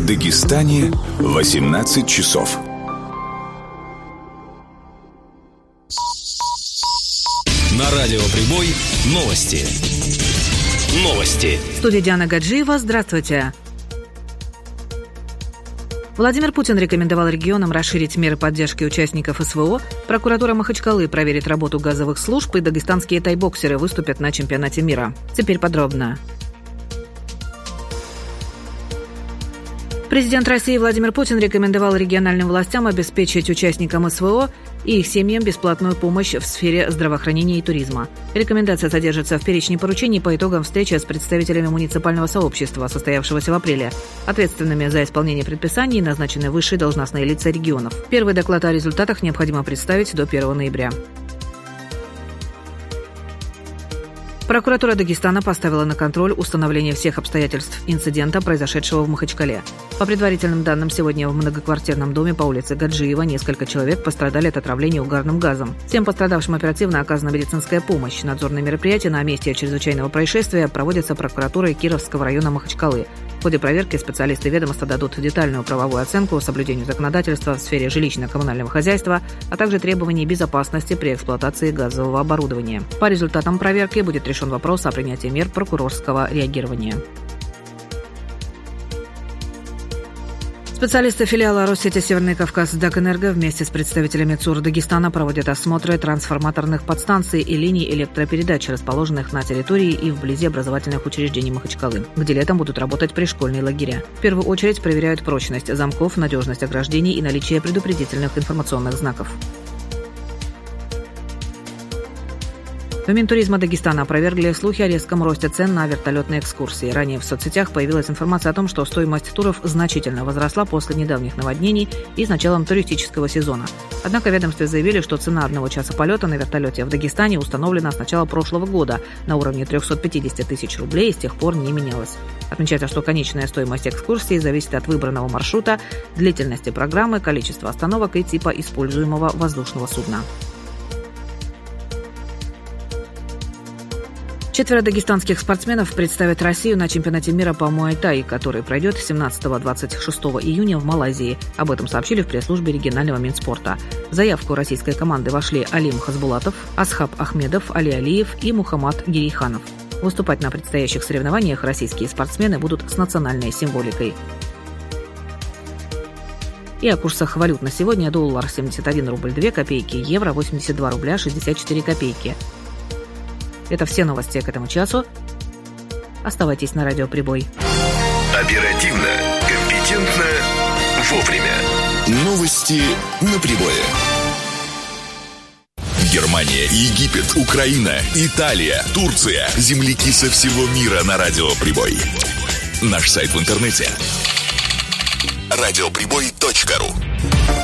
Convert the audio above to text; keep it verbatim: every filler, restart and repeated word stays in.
Дагестане восемнадцать часов. На радио Прибой новости. Новости. В студии Диана Гаджиева. Здравствуйте. Владимир Путин рекомендовал регионам расширить меры поддержки участников СВО. Прокуратура Махачкалы проверит работу газовых служб, и дагестанские тайбоксеры выступят на чемпионате мира. Теперь подробно. Президент России Владимир Путин рекомендовал региональным властям обеспечить участникам СВО и их семьям бесплатную помощь в сфере здравоохранения и туризма. Рекомендация содержится в перечне поручений по итогам встречи с представителями муниципального сообщества, состоявшегося в апреле. Ответственными за исполнение предписаний назначены высшие должностные лица регионов. Первый доклад о результатах необходимо представить до первого ноября. Прокуратура Дагестана поставила на контроль установление всех обстоятельств инцидента, произошедшего в Махачкале. По предварительным данным, сегодня в многоквартирном доме по улице Гаджиева несколько человек пострадали от отравления угарным газом. Всем пострадавшим оперативно оказана медицинская помощь. Надзорные мероприятия на месте чрезвычайного происшествия проводятся прокуратурой Кировского района Махачкалы. В ходе проверки специалисты ведомства дадут детальную правовую оценку соблюдению законодательства в сфере жилищно-коммунального хозяйства, а также требований безопасности при эксплуатации газового оборудования. По результатам проверки будет решен вопрос о принятии мер прокурорского реагирования. Специалисты филиала Россети Северный Кавказ Дагэнерго вместе с представителями ЦУР Дагестана проводят осмотры трансформаторных подстанций и линий электропередач, расположенных на территории и вблизи образовательных учреждений Махачкалы, где летом будут работать пришкольные лагеря. В первую очередь проверяют прочность замков, надежность ограждений и наличие предупредительных информационных знаков. В Минтуризма Дагестана опровергли слухи о резком росте цен на вертолетные экскурсии. Ранее в соцсетях появилась информация о том, что стоимость туров значительно возросла после недавних наводнений и с началом туристического сезона. Однако в ведомстве заявили, что цена одного часа полета на вертолете в Дагестане установлена с начала прошлого года на уровне триста пятьдесят тысяч рублей и с тех пор не менялась. Отмечается, что конечная стоимость экскурсии зависит от выбранного маршрута, длительности программы, количества остановок и типа используемого воздушного судна. Четверо дагестанских спортсменов представят Россию на чемпионате мира по муай-тай, который пройдет с семнадцатого — двадцать шестого июня в Малайзии. Об этом сообщили в пресс-службе регионального Минспорта. В заявку российской команды вошли Алим Хасбулатов, Асхаб Ахмедов, Али Алиев и Мухаммад Гирейханов. Выступать на предстоящих соревнованиях российские спортсмены будут с национальной символикой. И о курсах валют на сегодня: доллар семьдесят один рубль две копейки, евро восемьдесят два рубля шестьдесят четыре копейки. Это все новости к этому часу. Оставайтесь на радио Прибой. Оперативно, компетентно, вовремя. Новости на Прибое. Германия, Египет, Украина, Италия, Турция. Земляки со всего мира на радио Прибой. Наш сайт в интернете радиоприбой точка ру.